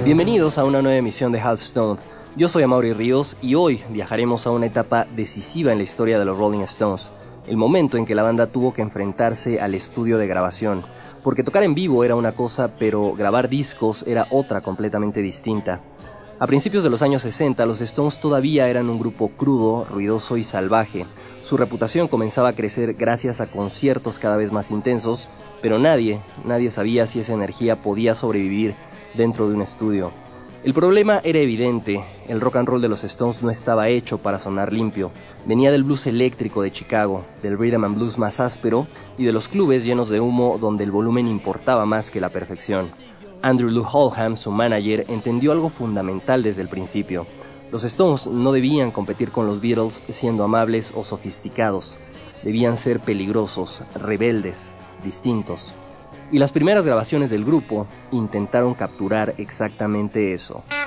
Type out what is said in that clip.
Bienvenidos a una nueva emisión de Half Stone. Yo soy Amaury Ríos y hoy viajaremos a una etapa decisiva en la historia de los Rolling Stones, el momento en que la banda tuvo que enfrentarse al estudio de grabación, porque tocar en vivo era una cosa, pero grabar discos era otra completamente distinta. A principios de los años 60, los Stones todavía eran un grupo crudo, ruidoso y salvaje. Su reputación comenzaba a crecer gracias a conciertos cada vez más intensos, pero nadie sabía si esa energía podía sobrevivir dentro de un estudio. El problema era evidente: el rock and roll de los Stones no estaba hecho para sonar limpio. Venía del blues eléctrico de Chicago, del rhythm and blues más áspero y de los clubes llenos de humo donde el volumen importaba más que la perfección. Andrew Loog Oldham, su manager, entendió algo fundamental desde el principio. Los Stones no debían competir con los Beatles siendo amables o sofisticados. Debían ser peligrosos, rebeldes, distintos. Y las primeras grabaciones del grupo intentaron capturar exactamente eso.